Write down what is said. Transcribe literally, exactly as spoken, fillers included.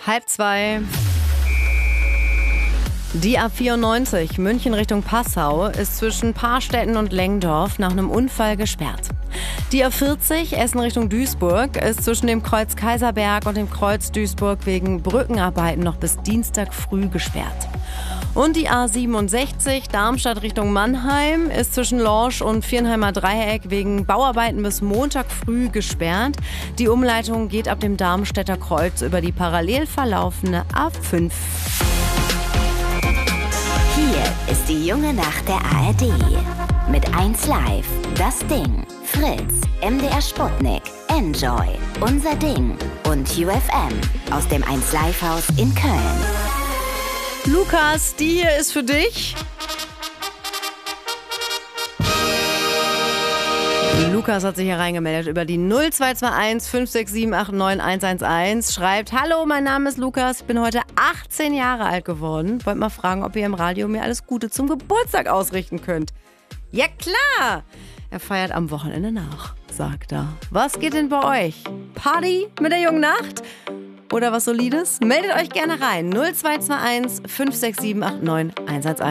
Halb zwei. Die A vierundneunzig München Richtung Passau ist zwischen Paarstetten und Lengdorf nach einem Unfall gesperrt. Die A vierzig Essen Richtung Duisburg ist zwischen dem Kreuz Kaiserberg und dem Kreuz Duisburg wegen Brückenarbeiten noch bis Dienstag früh gesperrt. Und die A siebenundsechzig Darmstadt Richtung Mannheim ist zwischen Lorsch und Viernheimer Dreieck wegen Bauarbeiten bis Montag früh gesperrt. Die Umleitung geht ab dem Darmstädter Kreuz über die parallel verlaufende A fünf. Hier ist die junge Nacht der A R D. Mit eins Live, Das Ding, Fritz, M D R Sputnik, Enjoy, Unser Ding und U F M aus dem eins Live Haus in Köln. Lukas, die hier ist für dich. Lukas hat sich hier reingemeldet über die null zwei zwei eins fünf sechs sieben acht neun eins eins eins. Schreibt: Hallo, mein Name ist Lukas, ich bin heute achtzehn Jahre alt geworden. Wollt mal fragen, ob ihr im Radio mir alles Gute zum Geburtstag ausrichten könnt. Ja klar! Er feiert am Wochenende nach, sagt er. Was geht denn bei euch? Party mit der jungen Nacht? Oder was Solides? Meldet euch gerne rein. null zwei zwei eins fünf sechs sieben acht neun eins eins eins.